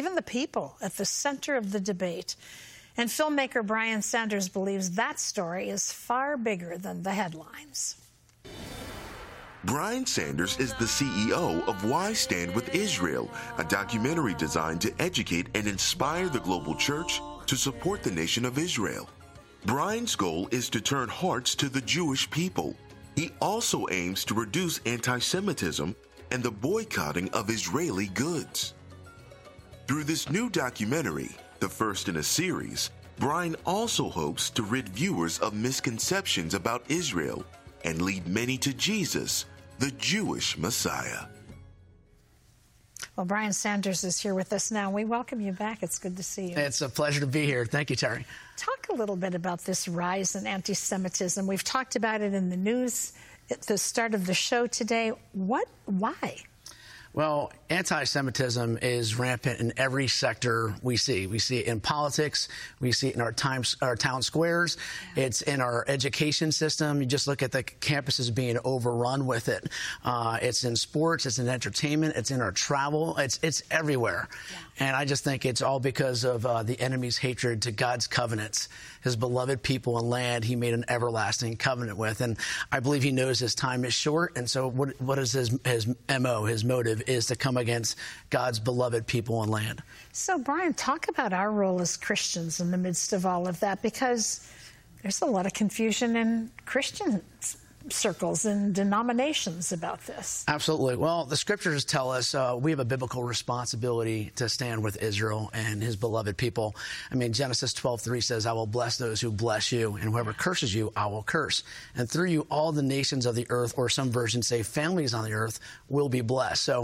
even the people at the center of the debate. And filmmaker Brian Sanders believes that story is far bigger than the headlines. Brian Sanders is the CEO of Why Stand With Israel, a documentary designed to educate and inspire the global church to support the nation of Israel. Brian's goal is to turn hearts to the Jewish people. He also aims to reduce anti-Semitism and the boycotting of Israeli goods. Through this new documentary, the first in a series, Brian also hopes to rid viewers of misconceptions about Israel and lead many to Jesus, the Jewish Messiah. Well, Brian Sanders is here with us now. We welcome you back. It's good to see you. It's a pleasure to be here. Thank you, Terry. Talk a little bit about this rise in anti-Semitism. We've talked about it in the news at the start of the show today. Why? Well, anti-Semitism is rampant in every sector we see. We see it in politics. We see it in our town squares. It's in our education system. You just look at the campuses being overrun with it. It's in sports. It's in entertainment. It's in our travel. It's everywhere. Yeah. And I just think it's all because of the enemy's hatred to God's covenants, his beloved people and land he made an everlasting covenant with. And I believe he knows his time is short. And so what is his MO, his motive, is to come against God's beloved people and land. So, Brian, talk about our role as Christians in the midst of all of that, because there's a lot of confusion in Christian circles and denominations about this. Absolutely. Well, the scriptures tell us we have a biblical responsibility to stand with Israel and his beloved people. I mean, Genesis 12:3 says, I will bless those who bless you, and whoever curses you, I will curse. And through you, all the nations of the earth, or some versions say families on the earth, will be blessed. So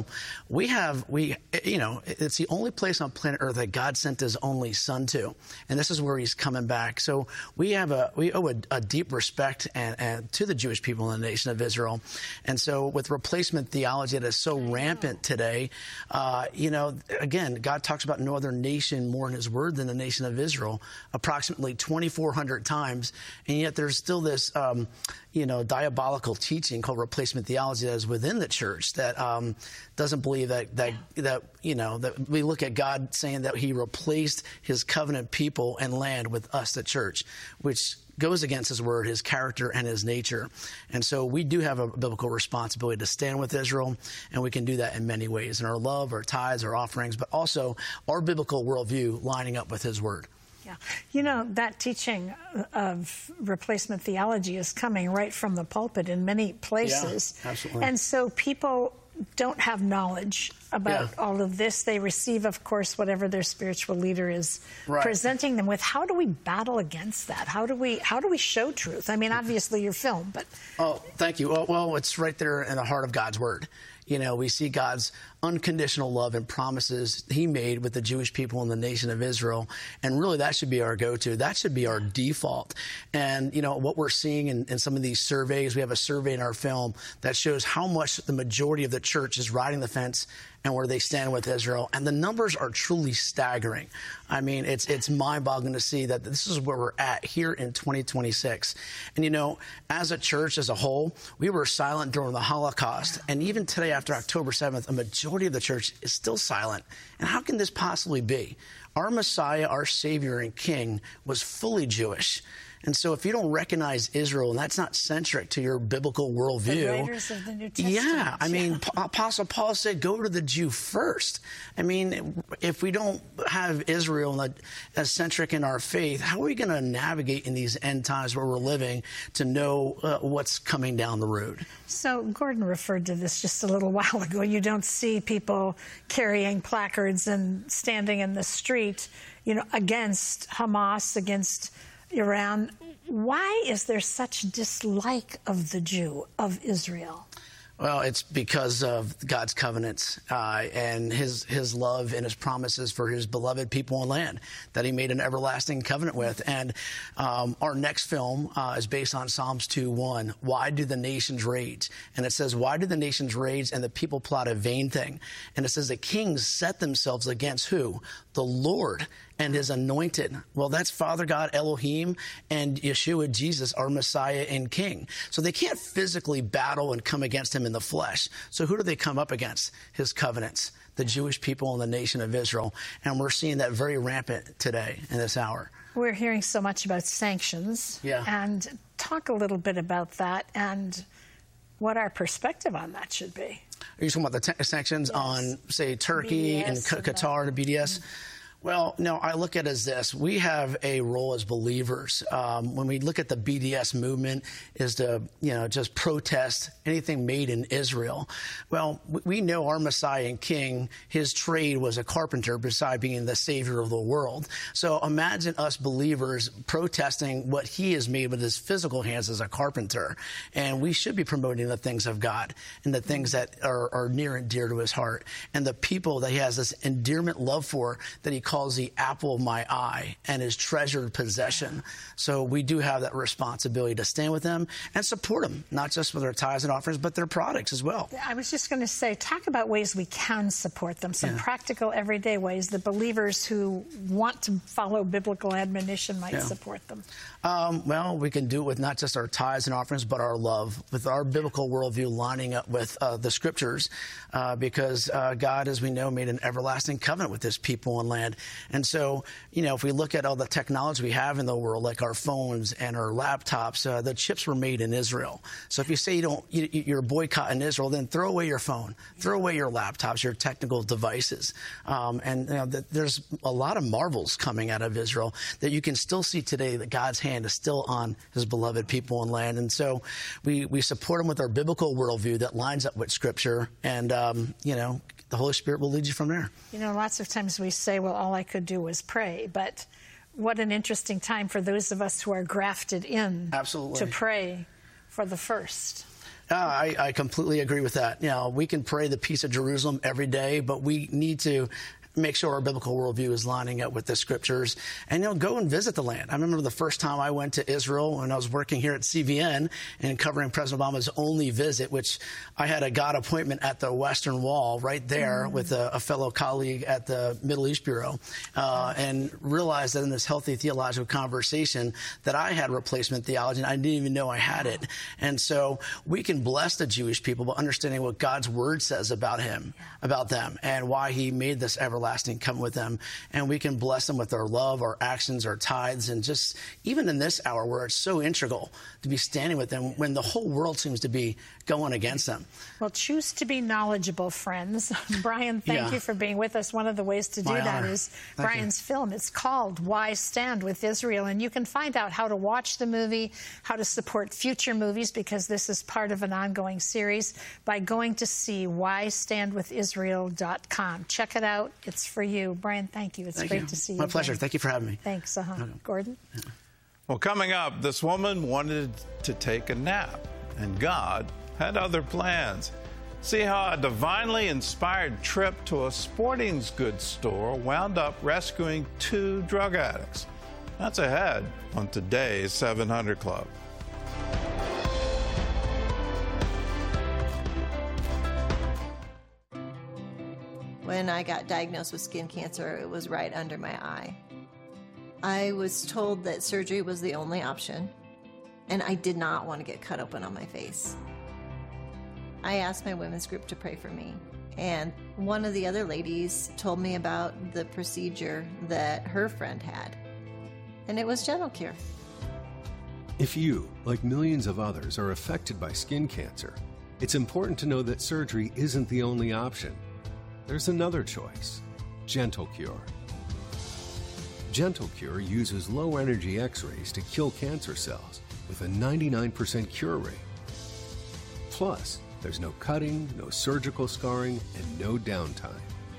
it's the only place on planet Earth that God sent his only son to. And this is where he's coming back. So we owe a deep respect and to the Jewish people in the nation of Israel. And so with replacement theology that is so rampant today, again, God talks about no other nation more in his word than the nation of Israel, approximately 2,400 times. And yet there's still this, diabolical teaching called replacement theology that is within the church that doesn't believe that we look at God saying that he replaced his covenant people and land with us, the church, which goes against his word, his character, and his nature. And so we do have a biblical responsibility to stand with Israel, and we can do that in many ways, in our love, our tithes, our offerings, but also our biblical worldview lining up with his word. Yeah. That teaching of replacement theology is coming right from the pulpit in many places. Yeah, absolutely. And so people don't have knowledge about all of this. They receive, of course, whatever their spiritual leader is presenting them with. How do we battle against that? How do we show truth? I mean, obviously your film, but... Oh, thank you. Well, it's right there in the heart of God's word. We see God's unconditional love and promises he made with the Jewish people in the nation of Israel. And really, that should be our go-to. That should be our default. And, what we're seeing in some of these surveys, we have a survey in our film that shows how much the majority of the church is riding the fence and where they stand with Israel. And the numbers are truly staggering. I mean, it's mind-boggling to see that this is where we're at here in 2026. And, as a church as a whole, we were silent during the Holocaust. And even today, after October 7th, a majority of the church is still silent. And how can this possibly be? Our Messiah, our Savior and King, was fully Jewish. And so if you don't recognize Israel, and that's not centric to your biblical worldview. The writers of the New Testament. Yeah, I mean, Apostle Paul said, go to the Jew first. I mean, if we don't have Israel as centric in our faith, how are we going to navigate in these end times where we're living to know what's coming down the road? So Gordon referred to this just a little while ago. You don't see people carrying placards and standing in the street, against Hamas, against Iran. Why is there such dislike of the Jew, of Israel? Well, it's because of God's covenants and his love and his promises for his beloved people and land that he made an everlasting covenant with. And our next film is based on Psalms 2:1. Why do the nations rage? And it says, why do the nations rage and the people plot a vain thing? And it says the kings set themselves against who? The Lord and his anointed. Well, that's Father God, Elohim, and Yeshua, Jesus, our Messiah and King. So they can't physically battle and come against him in the flesh. So who do they come up against? His covenants. the Jewish people and the nation of Israel. And we're seeing that very rampant today in this hour. We're hearing so much about sanctions. Yeah. And talk a little bit about that and what our perspective on that should be. Are you talking about the sanctions on, say, Turkey and Qatar and BDS? Well, no, I look at it as this. We have a role as believers. When we look at the BDS movement is to, just protest anything made in Israel. Well, we know our Messiah and King, his trade was a carpenter beside being the savior of the world. So imagine us believers protesting what he has made with his physical hands as a carpenter. And we should be promoting the things of God and the things that are near and dear to his heart and the people that he has this endearment love for that he calls the apple of my eye and his treasured possession. So we do have that responsibility to stand with them and support them, not just with their tithes and offerings, but their products as well. I was just going to say, talk about ways we can support them, some practical, everyday ways that believers who want to follow biblical admonition might support them. Well, we can do it with not just our tithes and offerings, but our love, with our biblical worldview lining up with the scriptures, because God, as we know, made an everlasting covenant with his people and land. And so, if we look at all the technology we have in the world, like our phones and our laptops, the chips were made in Israel. So if you say you're boycotting Israel, then throw away your phone, throw away your laptops, your technical devices. There's a lot of marvels coming out of Israel that you can still see today that God's hand is still on his beloved people and land. And so we support them with our biblical worldview that lines up with Scripture. And, the Holy Spirit will lead you from there. Lots of times we say, well, all I could do was pray. But what an interesting time for those of us who are grafted in to pray for the first. I completely agree with that. We can pray the peace of Jerusalem every day, but we need to make sure our biblical worldview is lining up with the scriptures and, go and visit the land. I remember the first time I went to Israel when I was working here at CVN and covering President Obama's only visit, which I had a God appointment at the Western Wall right there with a fellow colleague at the Middle East Bureau, and realized that in this healthy theological conversation that I had replacement theology and I didn't even know I had it. And so we can bless the Jewish people by understanding what God's word says about him, about them, and why he made this everlasting covenant with them. And we can bless them with our love, our actions, our tithes, and just even in this hour where it's so integral to be standing with them when the whole world seems to be going against them. Well, choose to be knowledgeable, friends. Brian, thank you for being with us. One of the ways to do that is Brian's film. It's called Why Stand with Israel, and you can find out how to watch the movie, how to support future movies, because this is part of an ongoing series, by going to see whystandwithisrael.com. Check it out. It's for you. Brian, thank you. It's great to see you. My pleasure. Thank you for having me. Thanks. Gordon? Well, coming up, this woman wanted to take a nap, and God had other plans. See how a divinely inspired trip to a sporting goods store wound up rescuing 2 drug addicts. That's ahead on today's 700 Club. When I got diagnosed with skin cancer, it was right under my eye. I was told that surgery was the only option, and I did not want to get cut open on my face. I asked my women's group to pray for me, and one of the other ladies told me about the procedure that her friend had, and it was Gentle Cure. If you, like millions of others, are affected by skin cancer, it's important to know that surgery isn't the only option. There's another choice, Gentle Cure. Gentle Cure uses low-energy X-rays to kill cancer cells with a 99% cure rate. Plus, there's no cutting, no surgical scarring, and no downtime.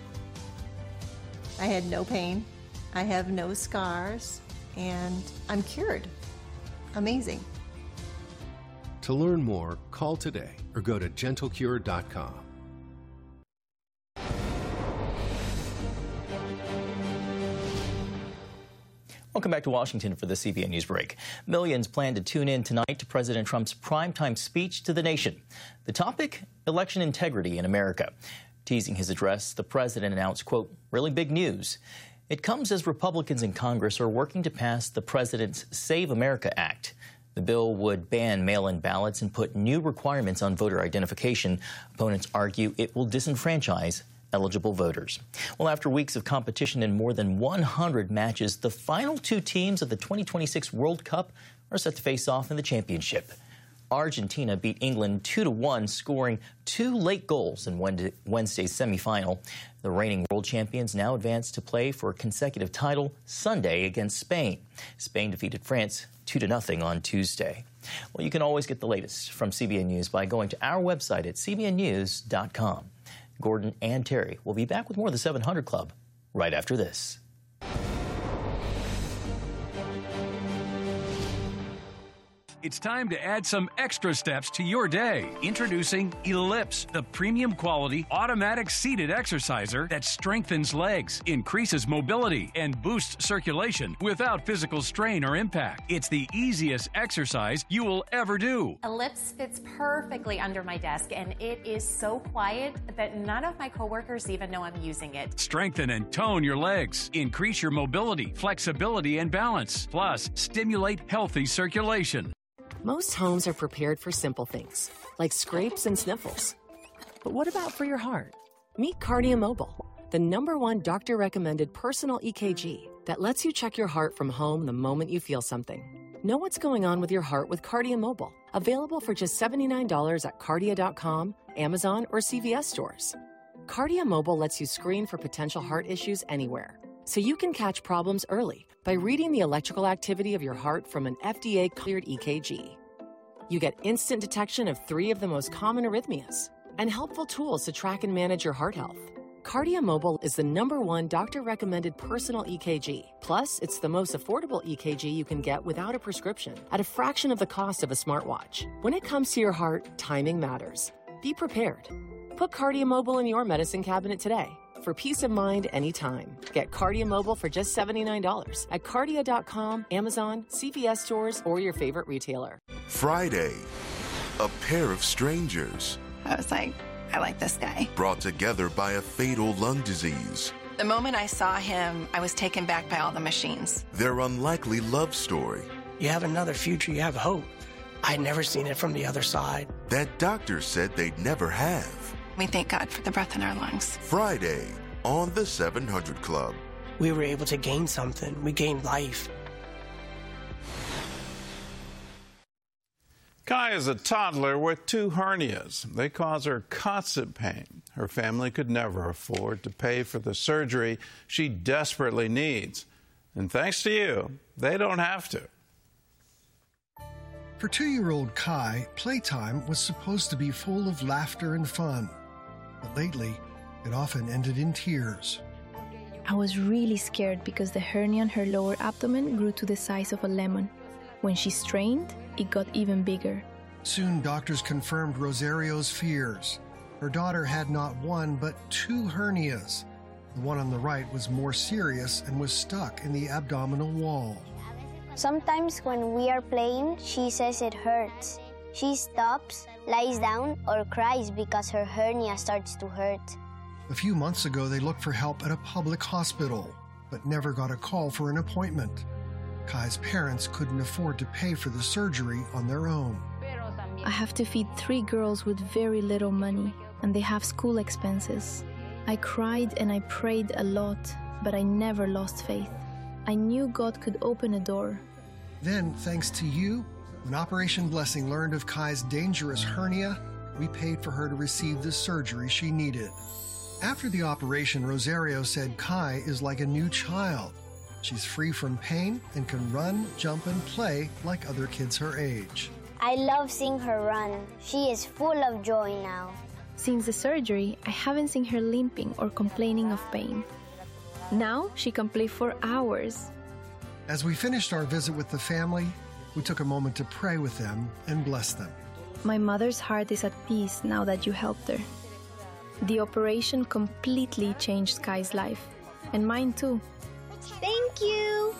I had no pain, I have no scars, and I'm cured. Amazing. To learn more, call today or go to gentlecure.com. Welcome back to Washington for the CBN News Break. Millions plan to tune in tonight to President Trump's primetime speech to the nation. The topic, election integrity in America. Teasing his address, the president announced, quote, really big news. It comes as Republicans in Congress are working to pass the president's Save America Act. The bill would ban mail-in ballots and put new requirements on voter identification. Opponents argue it will disenfranchise eligible voters. Well, after weeks of competition in more than 100 matches, the final two teams of the 2026 World Cup are set to face off in the championship. Argentina beat England 2-1, scoring 2 late goals in Wednesday's semifinal. The reigning world champions now advance to play for a consecutive title Sunday against Spain. Spain defeated France 2-0 on Tuesday. Well, you can always get the latest from CBN News by going to our website at cbnnews.com. Gordon and Terry will be back with more of the 700 Club right after this. It's time to add some extra steps to your day. Introducing Ellipse, the premium quality automatic seated exerciser that strengthens legs, increases mobility, and boosts circulation without physical strain or impact. It's the easiest exercise you will ever do. Ellipse fits perfectly under my desk, and it is so quiet that none of my coworkers even know I'm using it. Strengthen and tone your legs. Increase your mobility, flexibility, and balance. Plus, stimulate healthy circulation. Most homes are prepared for simple things, like scrapes and sniffles. But what about for your heart? Meet KardiaMobile, the #1 doctor-recommended personal EKG that lets you check your heart from home the moment you feel something. Know what's going on with your heart with KardiaMobile. Available for just $79 at Kardia.com, Amazon, or CVS stores. KardiaMobile lets you screen for potential heart issues anywhere, so you can catch problems early by reading the electrical activity of your heart from an FDA-cleared EKG. You get instant detection of 3 of the most common arrhythmias and helpful tools to track and manage your heart health. KardiaMobile is the #1 doctor-recommended personal EKG. Plus, it's the most affordable EKG you can get without a prescription at a fraction of the cost of a smartwatch. When it comes to your heart, timing matters. Be prepared. Put KardiaMobile in your medicine cabinet today. For peace of mind anytime. Get KardiaMobile for just $79 at Kardia.com, Amazon, CVS stores, or your favorite retailer. Friday, a pair of strangers. I was like, I like this guy. Brought together by a fatal lung disease. The moment I saw him, I was taken back by all the machines. Their unlikely love story. You have another future, you have hope. I'd never seen it from the other side. That doctors said they'd never have. We thank God for the breath in our lungs. Friday on the 700 Club. We were able to gain something. We gained life. Kai is a toddler with 2 hernias. They cause her constant pain. Her family could never afford to pay for the surgery she desperately needs. And thanks to you, they don't have to. For 2-year-old Kai, playtime was supposed to be full of laughter and fun. But lately, it often ended in tears. I was really scared because the hernia in her lower abdomen grew to the size of a lemon. When she strained, it got even bigger. Soon, doctors confirmed Rosario's fears. Her daughter had not 1, but 2 hernias. The one on the right was more serious and was stuck in the abdominal wall. Sometimes when we are playing, she says it hurts. She stops, lies down, or cries because her hernia starts to hurt. A few months ago, they looked for help at a public hospital, but never got a call for an appointment. Kai's parents couldn't afford to pay for the surgery on their own. I have to feed 3 girls with very little money, and they have school expenses. I cried and I prayed a lot, but I never lost faith. I knew God could open a door. Then, thanks to you, when Operation Blessing learned of Kai's dangerous hernia, we paid for her to receive the surgery she needed. After the operation, Rosario said Kai is like a new child. She's free from pain and can run, jump, and play like other kids her age. I love seeing her run. She is full of joy now. Since the surgery, I haven't seen her limping or complaining of pain. Now she can play for hours. As we finished our visit with the family, we took a moment to pray with them and bless them. My mother's heart is at peace now that you helped her. The operation completely changed Kai's life, and mine too. Thank you.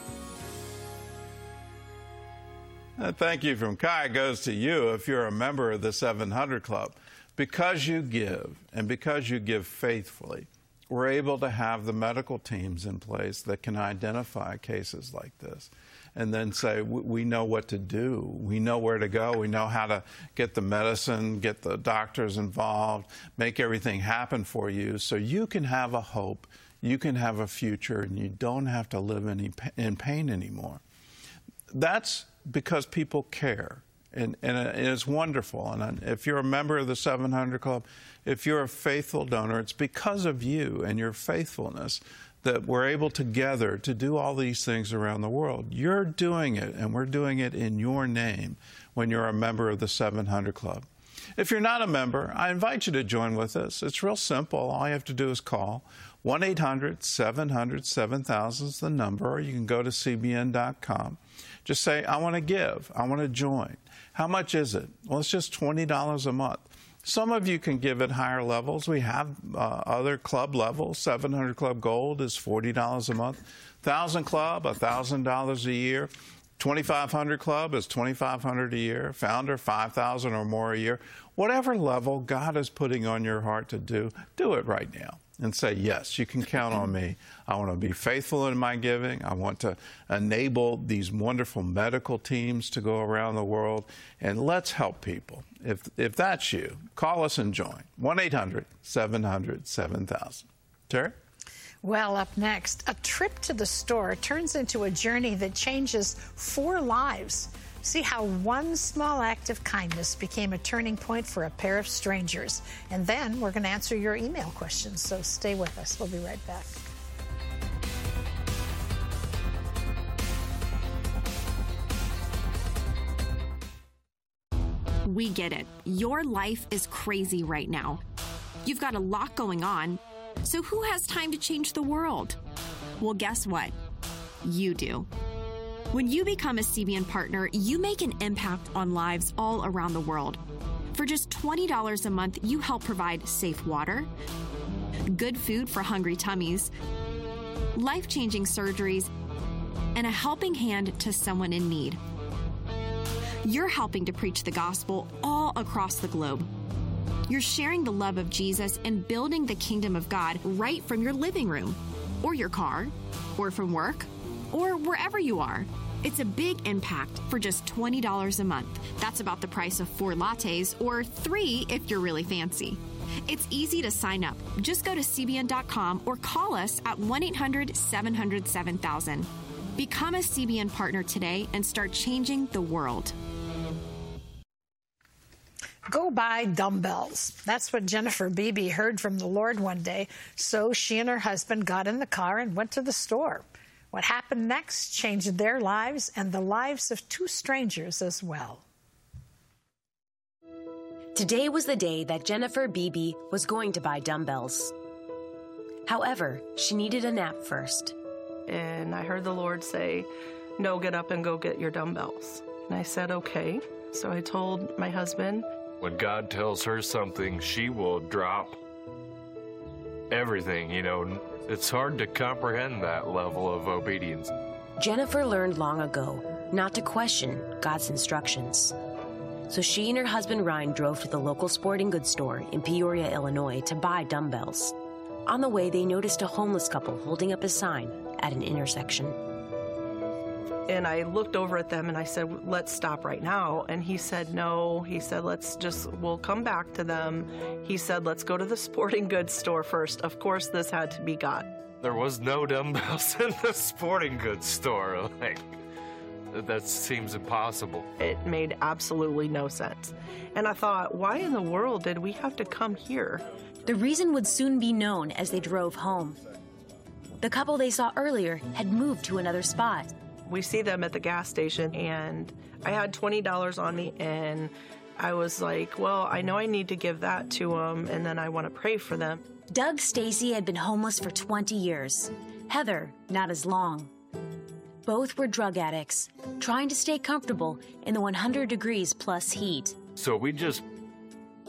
A thank you from Kai goes to you if you're a member of the 700 Club. Because you give, and because you give faithfully, we're able to have the medical teams in place that can identify cases like this and then say, we know what to do. We know where to go. We know how to get the medicine, get the doctors involved, make everything happen for you so you can have a hope, you can have a future, and you don't have to live in pain anymore. That's because people care. And it's wonderful. And if you're a member of the 700 Club, if you're a faithful donor, it's because of you and your faithfulness that we're able together to do all these things around the world. You're doing it, and we're doing it in your name when you're a member of the 700 Club. If you're not a member, I invite you to join with us. It's real simple. All you have to do is call 1-800-700-7000 is the number, or you can go to cbn.com. Just say, I want to give. I want to join. How much is it? Well, it's just $20 a month. Some of you can give at higher levels. We have other club levels. 700 Club Gold is $40 a month. 1,000 Club, $1,000 a year. 2,500 Club is $2,500 a year. Founder, $5,000 or more a year. Whatever level God is putting on your heart to do it right now. And say, yes, you can count on me. I want to be faithful in my giving. I want to enable these wonderful medical teams to go around the world. And let's help people. If that's you, call us and join. 1-800-700-7000. Terry? Well, up next, a trip to the store turns into a journey that changes 4 lives. See how one small act of kindness became a turning point for a pair of strangers. And then we're going to answer your email questions, so stay with us. We'll be right back. We get it. Your life is crazy right now. You've got a lot going on, so who has time to change the world? Well, guess what? You do. When you become a CBN partner, you make an impact on lives all around the world. For just $20 a month, you help provide safe water, good food for hungry tummies, life-changing surgeries, and a helping hand to someone in need. You're helping to preach the gospel all across the globe. You're sharing the love of Jesus and building the kingdom of God right from your living room, or your car, or from work, or wherever you are. It's a big impact for just $20 a month. That's about the price of 4 lattes, or 3 if you're really fancy. It's easy to sign up. Just go to cbn.com or call us at 1-800-700-7000. Become a CBN partner today and start changing the world. Go buy dumbbells. That's what Jennifer Beebe heard from the Lord one day. So she and her husband got in the car and went to the store. What happened next changed their lives and the lives of 2 strangers as well. Today was the day that Jennifer Beebe was going to buy dumbbells. However, she needed a nap first. And I heard the Lord say, no, get up and go get your dumbbells. And I said, okay. So I told my husband. When God tells her something, she will drop everything, you know. It's hard to comprehend that level of obedience. Jennifer learned long ago not to question God's instructions. So she and her husband Ryan drove to the local sporting goods store in Peoria, Illinois to buy dumbbells. On the way, they noticed a homeless couple holding up a sign at an intersection. And I looked over at them and I said, let's stop right now. And he said, no. He said, we'll come back to them. He said, let's go to the sporting goods store first. Of course, this had to be God. There was no dumbbells in the sporting goods store. That seems impossible. It made absolutely no sense. And I thought, why in the world did we have to come here? The reason would soon be known as they drove home. The couple they saw earlier had moved to another spot. We see them at the gas station, and I had $20 on me, and I was like, well, I know I need to give that to them, and then I want to pray for them. Doug Stacy had been homeless for 20 years. Heather, not as long. Both were drug addicts, trying to stay comfortable in the 100 degrees plus heat. So we just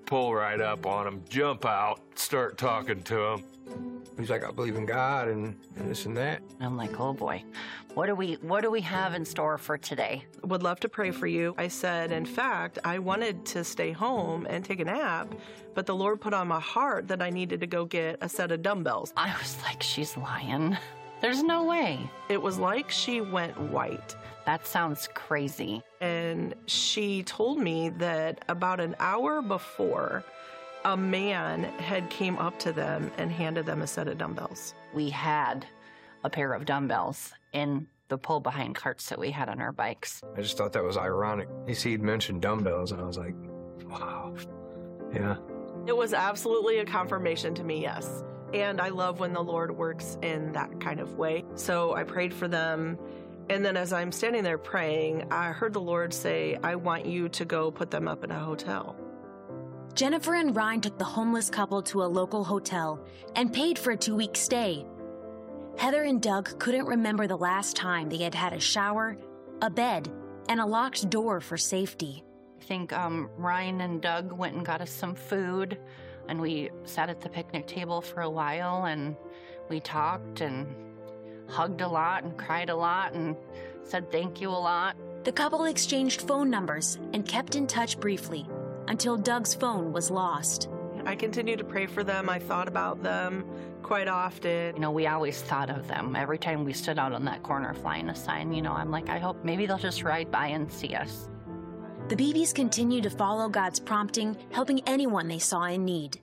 pull right up on him, jump out, start talking to him. He's like, I believe in God and this and that. I'm like, oh boy, what do we have in store for today? Would love to pray for you. I said, in fact, I wanted to stay home and take a nap, but the Lord put on my heart that I needed to go get a set of dumbbells. I was like, she's lying. There's no way. It was like she went white. That sounds crazy. And she told me that about an hour before, a man had came up to them and handed them a set of dumbbells. We had a pair of dumbbells in the pull-behind carts that we had on our bikes. I just thought that was ironic. He'd mentioned dumbbells, and I was like, wow, yeah. It was absolutely a confirmation to me, yes. And I love when the Lord works in that kind of way. So I prayed for them. And then as I'm standing there praying, I heard the Lord say, I want you to go put them up in a hotel. Jennifer and Ryan took the homeless couple to a local hotel and paid for a 2-week stay. Heather and Doug couldn't remember the last time they had had a shower, a bed, and a locked door for safety. I think Ryan and Doug went and got us some food, and we sat at the picnic table for a while, and we talked and hugged a lot and cried a lot and said thank you a lot. The couple exchanged phone numbers and kept in touch briefly until Doug's phone was lost. I continued to pray for them. I thought about them quite often. You know, we always thought of them. Every time we stood out on that corner flying a sign, you know, I'm like, I hope maybe they'll just ride by and see us. The Beebes continued to follow God's prompting, helping anyone they saw in need.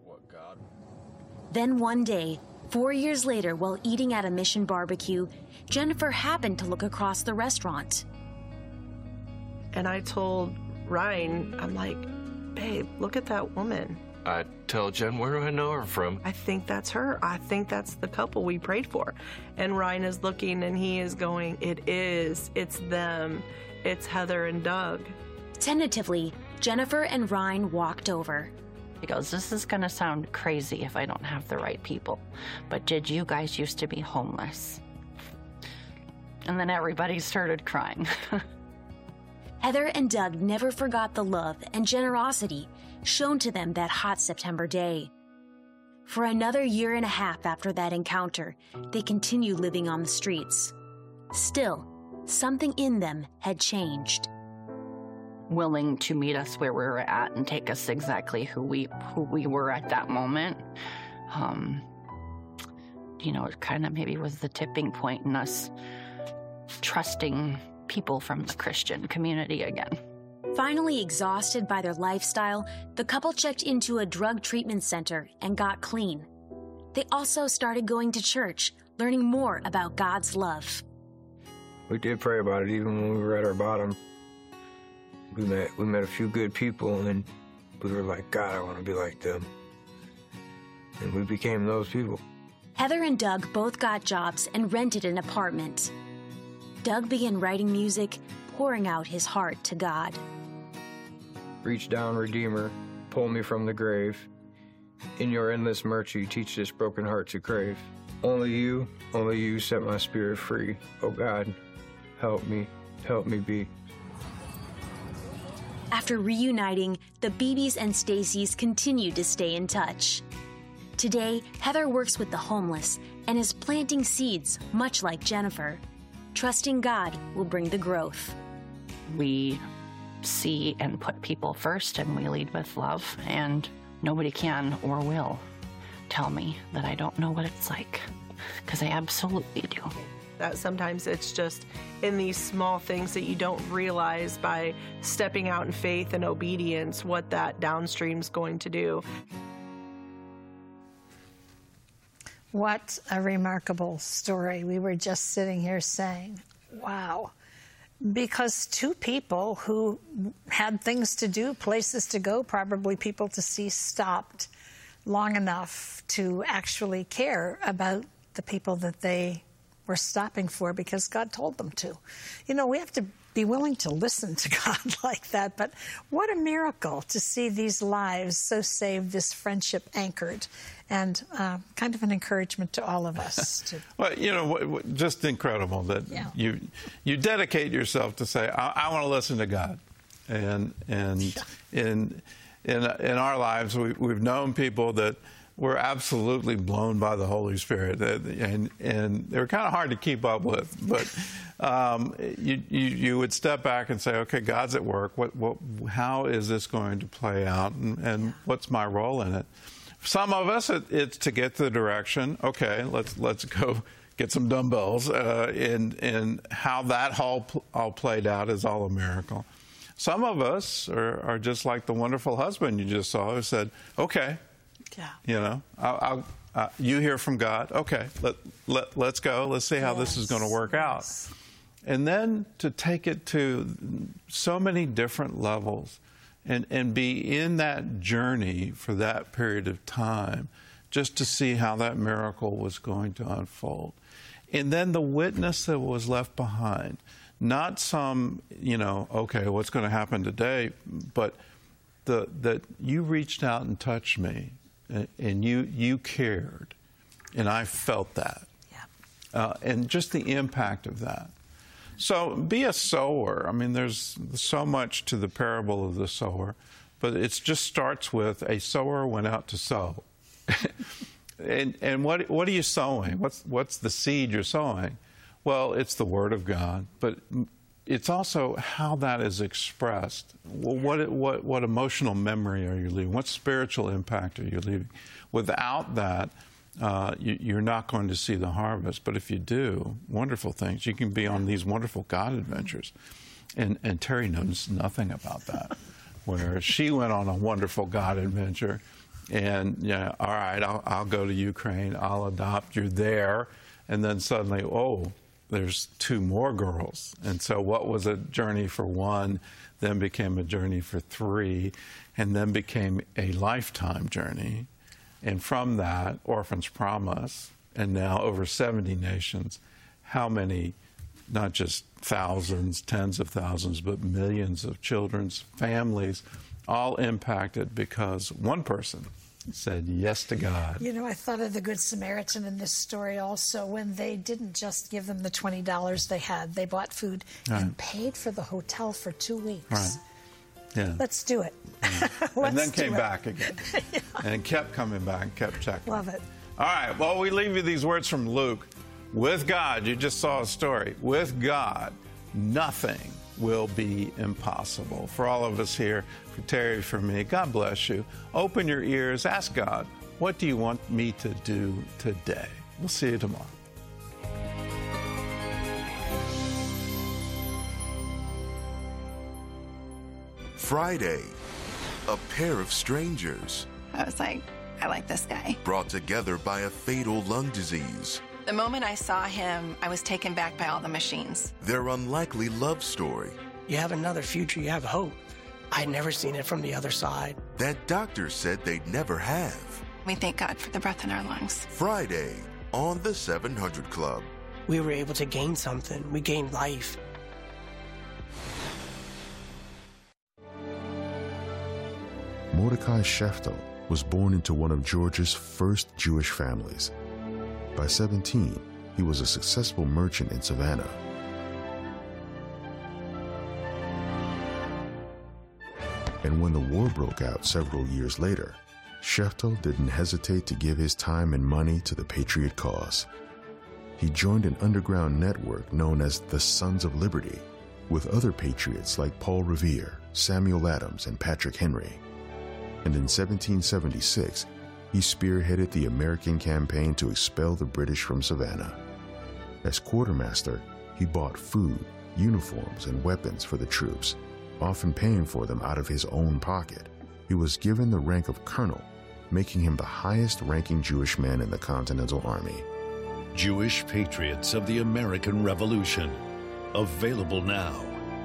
Then one day, 4 years later, while eating at a Mission barbecue, Jennifer happened to look across the restaurant. And I told Ryan, I'm like, babe, look at that woman. I tell Jen, where do I know her from? I think that's her. I think that's the couple we prayed for. And Ryan is looking and he is going, it is. It's them. It's Heather and Doug. Tentatively, Jennifer and Ryan walked over. He goes, this is going to sound crazy if I don't have the right people, but did you guys used to be homeless? And then everybody started crying. Heather and Doug never forgot the love and generosity shown to them that hot September day. For another 1.5 years after that encounter, they continued living on the streets. Still, something in them had changed. Willing to meet us where we were at and take us exactly who we were at that moment. You know, it kind of maybe was the tipping point in us trusting people from the Christian community again. Finally exhausted by their lifestyle, the couple checked into a drug treatment center and got clean. They also started going to church, learning more about God's love. We did pray about it even when we were at our bottom. We met a few good people, and we were like, God, I want to be like them. And we became those people. Heather and Doug both got jobs and rented an apartment. Doug began writing music, pouring out his heart to God. Reach down, Redeemer, pull me from the grave. In your endless mercy, teach this broken heart to crave. Only you set my spirit free. Oh God, help me be. After reuniting, the Beebes and Stacy's continued to stay in touch. Today, Heather works with the homeless and is planting seeds, much like Jennifer. Trusting God will bring the growth. We see and put people first, and we lead with love, and nobody can or will tell me that I don't know what it's like, because I absolutely do. That sometimes it's just in these small things that you don't realize by stepping out in faith and obedience what that downstream's going to do. What a remarkable story. We were just sitting here saying, wow. Because two people who had things to do, places to go, probably people to see, stopped long enough to actually care about the people that they were stopping for because God told them to. You know, we have to be willing to listen to God like that, but what a miracle to see these lives so saved, this friendship anchored, and kind of an encouragement to all of us. Well, you know, just incredible that you dedicate yourself to say, I want to listen to God, and in our lives, we've known people that were absolutely blown by the Holy Spirit, and they were kind of hard to keep up with. But you would step back and say, okay, God's at work. How is this going to play out, and what's my role in it? For some of us, it's to get the direction. Okay, let's go get some dumbbells, and how that all played out is all a miracle. Some of us are just like the wonderful husband you just saw, who said, okay, you know, you hear from God. Okay, let's go. Let's see how this is going to work out. And then to take it to so many different levels and be in that journey for that period of time, just to see how that miracle was going to unfold. And then the witness that was left behind, not some, you know, okay, what's going to happen today, but that you reached out and touched me, and you cared, and I felt that. Yeah. And just the impact of that. So be a sower. I mean, there's so much to the parable of the sower, but it just starts with a sower went out to sow. and what are you sowing? What's the seed you're sowing? Well, it's the Word of God, but it's also how that is expressed. Well, what emotional memory are you leaving? What spiritual impact are you leaving? Without that, you're not going to see the harvest. But if you do, wonderful things. You can be on these wonderful God adventures. And Terry knows nothing about that, where she went on a wonderful God adventure. And, yeah, all right, I'll go to Ukraine. I'll adopt. You're there. And then suddenly, oh, there's 2 more girls. And so what was a journey for 1 then became a journey for 3, and then became a lifetime journey. And from that, Orphans Promise, and now over 70 nations, how many, not just thousands, tens of thousands, but millions of children's families, all impacted because one person said yes to God. You know, I thought of the Good Samaritan in this story also, when they didn't just give them the $20 they had. They bought food and paid for the hotel for 2 weeks. Right. Yeah. Let's do it. Yeah. And then came back again. Yeah. And kept coming back, kept checking. Love it. All right, well, we leave you these words from Luke. With God, you just saw a story. With God, nothing will be impossible. For all of us here, for Terry, for me, God bless you. Open your ears. Ask God, what do you want me to do today? We'll see you tomorrow. Friday, a pair of strangers. I was like, I like this guy. Brought together by a fatal lung disease. The moment I saw him, I was taken back by all the machines. Their unlikely love story. You have another future, you have hope. I'd never seen it from the other side. That doctors said they'd never have. We thank God for the breath in our lungs. Friday on the 700 Club. We were able to gain something. We gained life. Mordecai Sheftel was born into one of Georgia's first Jewish families. By 17, he was a successful merchant in Savannah. And when the war broke out several years later, Sheftel didn't hesitate to give his time and money to the Patriot cause. He joined an underground network known as the Sons of Liberty, with other patriots like Paul Revere, Samuel Adams, and Patrick Henry. And in 1776, he spearheaded the American campaign to expel the British from Savannah. As quartermaster, he bought food, uniforms, and weapons for the troops, often paying for them out of his own pocket. He was given the rank of colonel, making him the highest-ranking Jewish man in the Continental Army. Jewish Patriots of the American Revolution. Available now.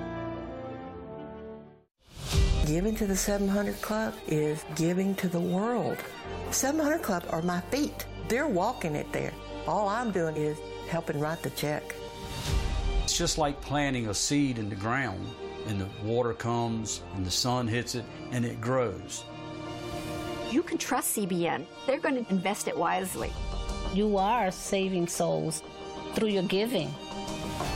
Giving to the 700 Club is giving to the world. 700 Club are my feet. They're walking it there. All I'm doing is helping write the check. It's just like planting a seed in the ground, and the water comes, and the sun hits it, and it grows. You can trust CBN. They're going to invest it wisely. You are saving souls through your giving.